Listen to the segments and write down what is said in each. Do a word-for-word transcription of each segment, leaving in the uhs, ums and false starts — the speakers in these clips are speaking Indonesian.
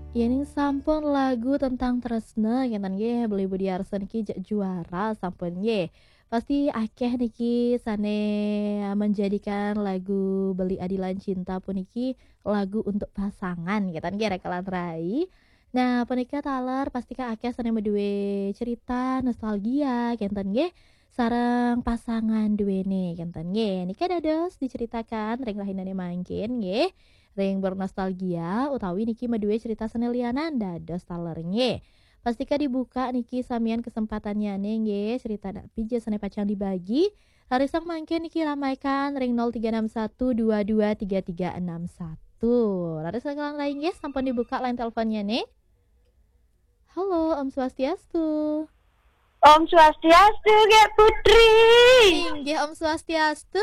Yening sampun lagu tentang tresna ngeten nggih Beli Budiarso niki jak juara sampun nggih. Pasti akeh niki sane menjadikan lagu Beli Adilan Cinta puniki lagu untuk pasangan ngeten nggih rekalan rai. Nah, punika taler pastika akeh sane maduwe cerita nostalgia ngenten nggih sareng pasangan duwene ngenten nggih. Nika dados diceritakan ring rahinane mangkin nggih. Ring bernostalgia utawi niki maduwe cerita sene liyanan dados taler nggih. Pastika dibuka niki samian kesempatannya nggih cerita dak pije sene pacang dibagi. Harisang mangke niki ramaikan ring nol tiga enam satu dua dua tiga tiga enam satu. Laris sekarang lain nggih sampun dibuka line teleponnya nih. Halo Om Swastiastu. Om Swastiastu Ge Putri. Inggih Om Swastiastu.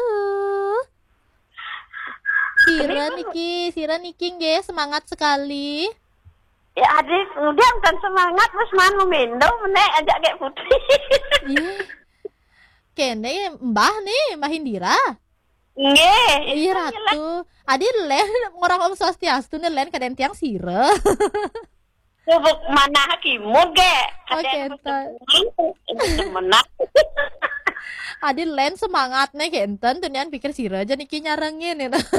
Sira niki, Sira niki nggih semangat sekali. Ya adik, udah bukan semangat wis manu mendo menek ajak Ge Putri. Iya. Kene Mbah nih, Mbah Indira. Nggih. Iya Ratu. Adi len orang Om Swastiastu nih len kadang tiang Sira. Subuk mana hakimun Ge. Oke, menang. Adi len semangat nih kenten tunian pikir Sira aja niki nyarengin itu.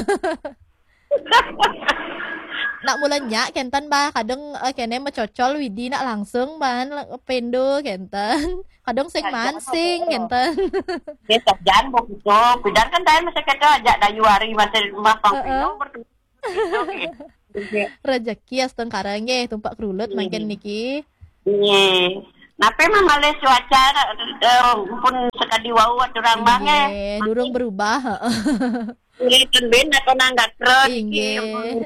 Nak mulanya kenten bah kadang uh, kene mencocol widi nak langsung ban pendo kenten kadang sing mansing kenten Kita jan begitu pidan kan tadi masih kata ajak dayuari masih mbah pangpino berdua rezeki asteng karangnya tumpak kerulut makin niki iya nape mah males cuaca pun sekadi wau durang banget durung berubah Lihat ben atau nangga keren inggih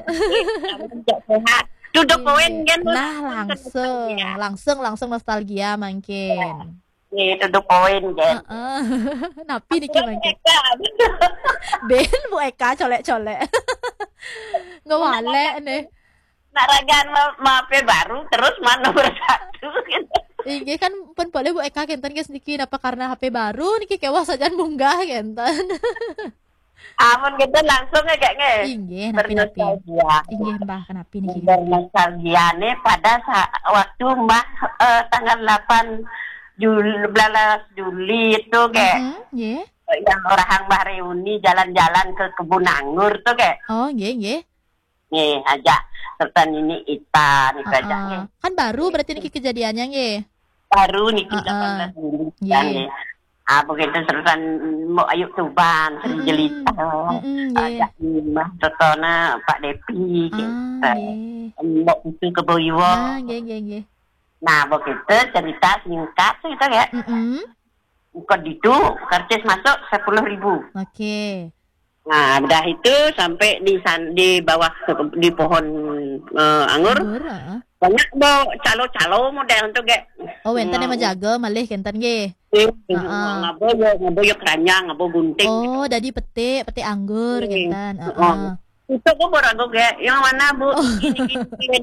duduk poin kan nah langsung langsung langsung nostalgia mangkin nih duduk poin kan napi niki mangkin ben Bu Eka colek-colek ngewalek nih naragan mape baru terus mana bersatu Inggih kan pun boleh Bu Eka kenten guys niki napa karena H P baru niki kewas saja munggah kenten Amun kita langsung ya kayaknya Inggih, napi-napi Inggih Mbah, kenapa niki bernostalgia nih pada saat waktu Mbah uh, tanggal delapan Juli, Juli itu kayak uh-huh, yeah. yang orang Mbah reuni jalan-jalan ke kebun anggur tuh kayak oh iya iya nih aja serta ini Ita nih aja uh-uh. kan baru berarti niki kejadiannya nggih baru niki uh-uh. delapan belas Juli yeah. Nih ah begitu serutan mau ayu tuban sering jelita ajak Mbah Totona Pak Depi gitu mbok itu ke Boywo ah nggih nggih nggih nah begitu cerita singkat gitu ya heeh kok itu karcis masuk sepuluh ribu oke okay. Nah udah itu sampai di san, di bawah di pohon uh, anggur, anggur uh. banyak bo calo-calo model untuk kayak oh wentane menjaga malih kenten nggih heeh ngaboyo ngaboyo keranjang ngabo gunting oh dadi petik petik anggur kenten heeh itu kok borago kayak yang mana Bu ini ini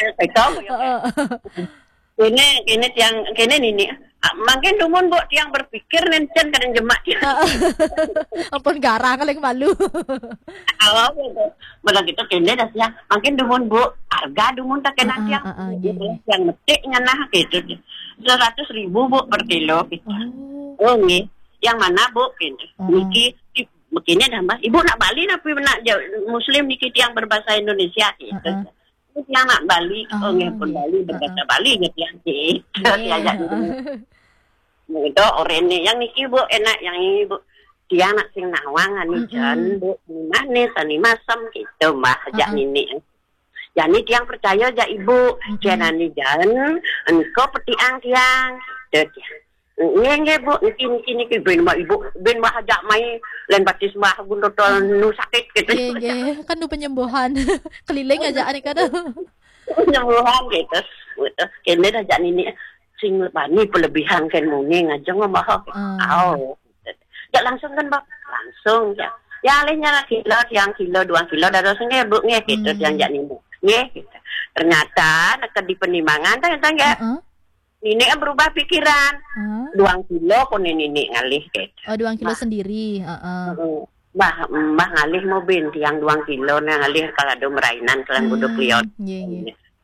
ini ini yang ini ini makin dumun Bu yang berpikir nencen kadang jemak ampun garang kaleng malu awal gitu malah gitu kene dah ya makin dumun Bu harga dumun tak kena yang yang metik nganah gitu seratus ribu Bu per kilo gitu oh nih yang mana Bu gitu niki begini dah Mbak Ibu nak Bali tapi nak Muslim niki yang berbahasa Indonesia gitu yang nak Bali oh nggih pun Bali berbahasa Bali gitu ya gitu diajak itu oranye yang niki Bu enak yang ini Bu dia anak sing nawang ani jan Bu manis ani masam gitu Mbah ajak nini jadi tiang percaya aja Ibu janani jan engko petiang tiang gitu ya nggih Bu niki niki niki ben Mbak Ibu ben Mbah ajak mai lain batis Mbah gundotol nu sakit gitu nggih kan nu penyembuhan keliling aja ani kada penyembuhan gitu kene ajak nini sing bani pelebihan kan mungkin ngajeng Mbah oh ya langsung kan Mbak langsung ya ya alihnya kilo yang kilo dua kilo dari sini Bu nggih gitu yang jak nini nggih gitu ternyata nak di penimbangan ternyata nggih Nini berubah pikiran. Huh? Dua kilo pun ini ngalih gitu. Oh, dua kilo bah. Sendiri. Uh-uh. Mbah, mbah ngalih mobil tiang dua kilo nah ngalih kalau ada merainan kelan buduk liot. Iya, iya.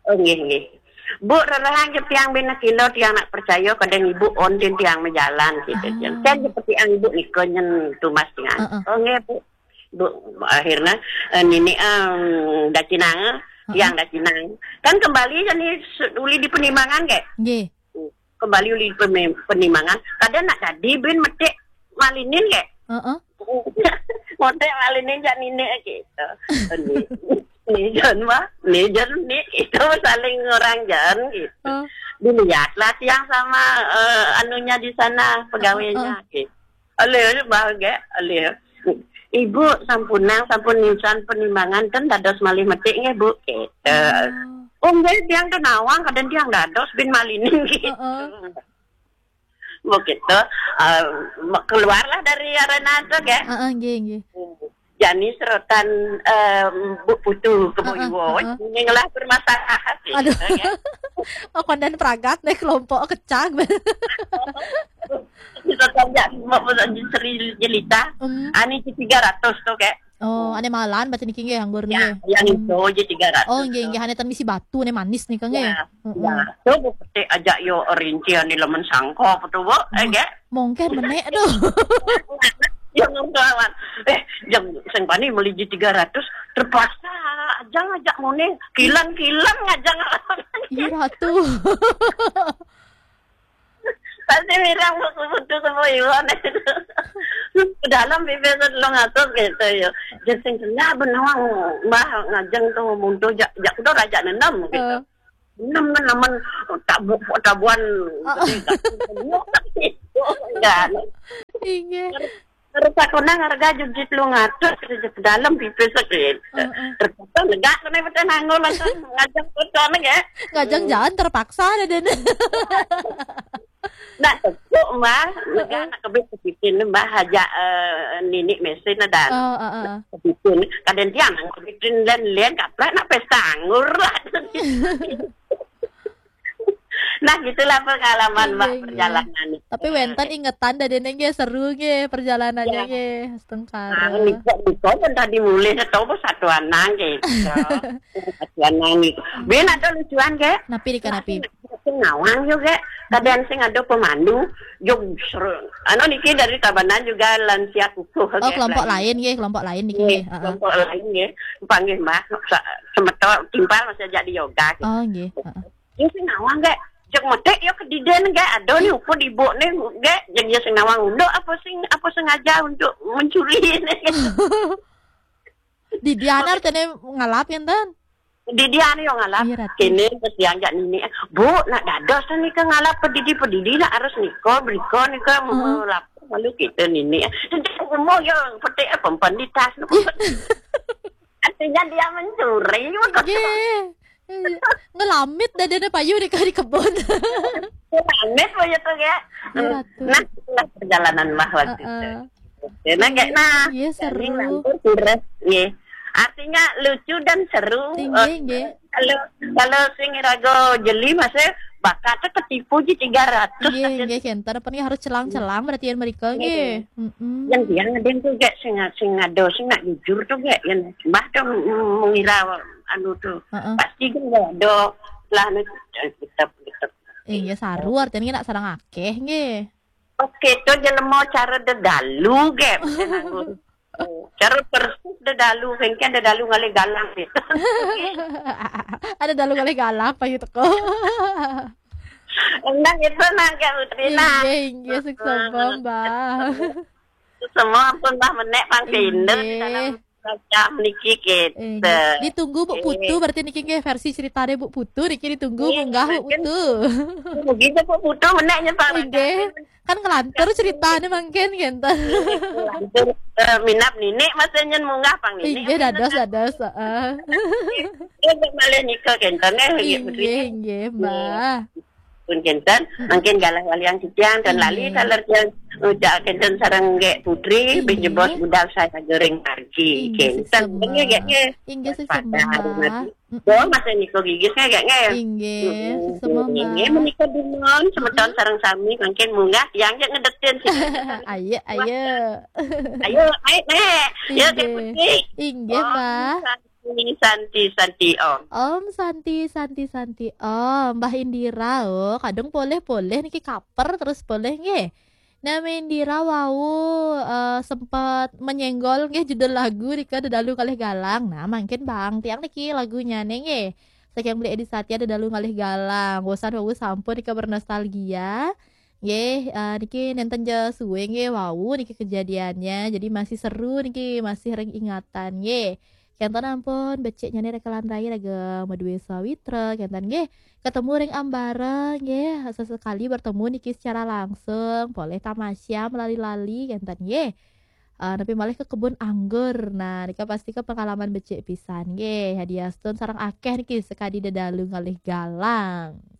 Oh nggih nggih. Bu rarahan ke tiang bina kilo tiang nak percaya kadang ibu on din tiang menjalan gitu. Ah. Kan seperti ang ibu niko nyen tumas dengan. Heeh. Oh nggih Bu. Bu akhirnya eh, nini um, dacinang tiang dacinang. Kan kembali jadi uli di penimbangan kek. Nggih. Kembali uli peni- penimbangan. Kadang nak jadi bin metik malinin kek. Heeh. Motek malinin jak nini gitu. Nih Jan mah, nih Jan nih itu saling orang Jan gitu. Oh. Dilihatlah tiang sama uh, anunya di sana pegawainya. Uh, uh. Gitu. Alih bahagia, alih. Ibu sampunang sampun nisan penimbangan kan dados malih metik nggih Bu. Gitu. Oh nggih tiang tu nawang kadang tiang dados bin malinin gitu. Uh, uh. Begitu uh, keluarlah dari arena itu ya. Heeh, nggih nggih. Jani serotan um, Bu Putu ke Uh-uh, Boywo, uh-uh. ngelah bermasalah. Aduh. Ya. Oh, kondan pragat nih kelompok kecang. Serotan ya, mau seri jelita, um. ani tiga ratus tuh kayak. Oh, ane malan baca niki nggih anggur Ya, nggih. yang itu aja tiga ratus. Oh, nggih nggih ane tan misi batu ane manis nih kang nggih. Ya, ya. Tuh Bu Pete ajak yo rincian di lemen sangko betul Bu, eh ge. Mungkin menek aduh. Yang ngelawan, eh, yang sing pani beli tiga ratus terpaksa aja ngajak mone kilang-kilang ngajak ngelawan. Iya ratu. Pasti mirang buku-buku semua iwan itu. Ke dalam bibir lo ngatur gitu ya. Jadi sing kena benawang mbah ngajeng tuh mundur jak jak udah raja enam gitu. Enam naman tabu tabuan gede enggak. Iya. Terus aku nang harga jujit lu ngatur ke dalam bibir sekit. Ternyata enggak kena betul nangol langsung ngajeng foto ya. Ngajeng jalan terpaksa ada dan. Nak tekuk mbah, lega nak kebit kebikin mbah haja uh, ninik mesin ada. Oh, uh, uh. Kebikin, kadang tiang kebikin dan lian kaplak nak pesta anggur lah. Nah gitulah pengalaman mbah perjalanan. Tapi wenten ingetan dan nengnya seru nge perjalanannya nge setengkar. Nah, nikah nikah pun tadi mulai setahu satu anak gitu. Satu anak gitu. Ben ada lucuan ke? Napi di kanapi. Ngawang juga kadang sing ada pemandu jog seru anu niki dari Tabanan juga lansia kukuh oh kelompok lain nggih kelompok lain niki nggih heeh kelompok lain nggih panggil Mbah semeto timpal masih jadi yoga gitu. Oh nggih heeh Yo sing ngawang ge jog medek yo kediden ge ado nih upo dibokne ge jeung sing ngawang undo apa sing apa sengaja untuk mencuri di dianar tene ngalap enten di dia nih yang ngalap kini kesiang jak nini Bu nak dados nih ke ngalap pedidi pedidi nak harus niko beriko niko mau lap lalu kita nini mau yang petik apa penditas artinya dia mencuri ngelamit dah dia payu di di kebun ngelamit aja tuh ya nah itulah perjalanan mah waktu itu nah kayak nah seru ya artinya lucu dan seru. Tinggi, uh, kalau kalau sing rago jeli masih bakatnya ketipu ji tiga ratus. Iya, iya, kentar apa nih harus celang-celang berarti yang mereka nggih. Yang dia ngeden tuh gak sing sing ngado sing nak jujur tuh gak yang mbah tuh mengira anu tuh. Uh-uh. Pasti kan gak ada lah kita kita. Iya, saru artinya nak sarang akeh nggih. Oke, tuh jelema cara dedalu gak. Cara persis dedalu, kan dedalu ngalih galang gitu. Ada dalu ngalih galang pa gitu ko. Enggak gitu nah kayak Utrina. Iya, iya, sukses Mbak. Semua pun bah menek pangkinder di dalam macam niki gitu. Ditunggu Bu Putu berarti niki nggih versi ceritanya Bu Putu niki ditunggu munggah Bu Putu. Begitu Bu Putu meneknya Pak. Kan ngelantur ceritanya mungkin gitu. Minap ninik masanya munggah pang ninik. Iya dados dados heeh. Ya malih nikah kentane iya nggih Mbak. Pun kenten mungkin galah waliang sitiang dan lali saler yang udah kenten sareng ge putri benjebos budal saya goreng arji kenten nggih ge inggih sesemua. Oh masih nikah gigisnya ge nge inggih sesemua nggih menikah dumon semeton sareng sami mungkin munggah yang ge ngedetin sih ayo ayo ayo ayo nek ya ge putri inggih Mbak Santi, Santi Om. Om Santi, Santi, Santi. Oh, Mbah Indira. Oh, kadang boleh-boleh niki kaper terus boleh nggih. Nah, Mbah Indira wau eh, sempat menyenggol nggih judul lagu nika Dedalu Kalih Galang. Nah, mungkin Bang tiang niki lagunya nggih. Saking beli edit Satya Dedalu Kalih Galang. Bosan wau sampun nika bernostalgia. Nggih, eh, niki nenten je suwe nggih wau niki kejadiannya. Jadi masih seru niki, masih ring ingatan nggih. Kenton ampun beciknya nih rekalan raya raga Madue Sawitra kenton nggih ketemu ring ambara nggih sesekali bertemu niki secara langsung boleh tamasya melali-lali kenton nggih Eh, tapi malah ke kebun anggur nah nika pasti ke pengalaman becik pisan nggih hadiah stun sareng akeh niki sekadi dedalu ngalih galang